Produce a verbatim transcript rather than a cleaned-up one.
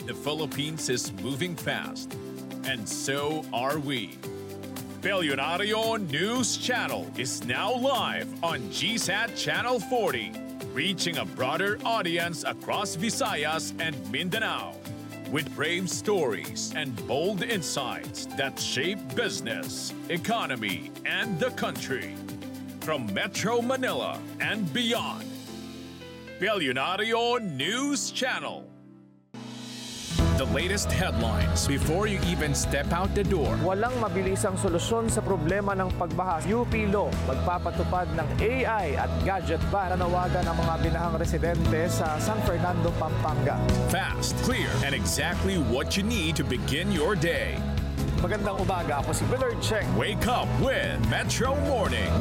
The Philippines is moving fast, and so are we. Billionario News Channel is now live on G SAT Channel forty, reaching a broader audience across Visayas and Mindanao, with brave stories and bold insights that shape business, economy, and the country. From Metro Manila and beyond. Billionario News Channel. The latest headlines before you even step out the door. Walang mabilisang solusyon sa problema ng pagbaha. U P Law magpapatupad ng A I at gadget ban. Nanawagan ang mga binahang residente sa San Fernando, Pampanga. Fast, clear, and exactly what you need to begin your day. Magandang umaga, ako si Willard Cheng. Wake up with Metro Morning.